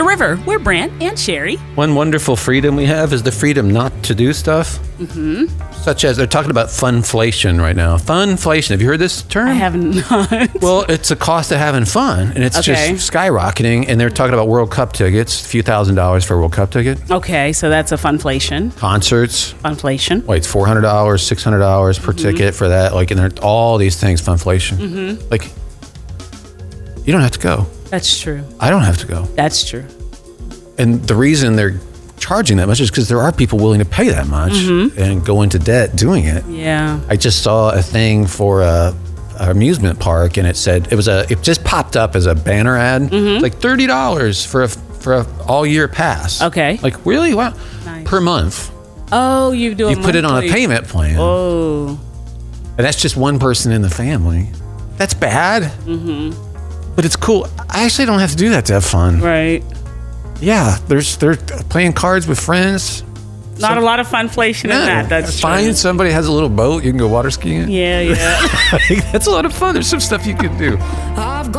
River. We're Brant and Sherry. One wonderful freedom we have is the freedom not to do stuff. Such as, they're talking about funflation right now. Funflation. Have you heard this term? I have not. Well, it's a cost of having fun, and it's just skyrocketing. And they're talking about World Cup tickets, a few $1,000s for a World Cup ticket. Okay, so that's a funflation. Concerts. Funflation. Wait, it's $400, $600 per ticket for that. Like, and they're all these things, funflation. Like, you don't have to go. That's true. I don't have to go. That's true. And the reason they're charging that much is because there are people willing to pay that much and go into debt doing it. Yeah. I just saw a thing for a amusement park, and it said it just popped up as a banner ad, like $30 for a all year pass. Okay. Like, really? Wow. Nice. Per month. Oh, you do. You put it on a payment plan. Oh. And that's just one person in the family. That's bad. But it's cool. I actually don't have to do that to have fun. Right. Yeah, they're playing cards with friends. Not a lot of funflation in that. That's Find true. somebody has a little boat. You can go water skiing. Yeah. That's a lot of fun. There's some stuff you can do. I've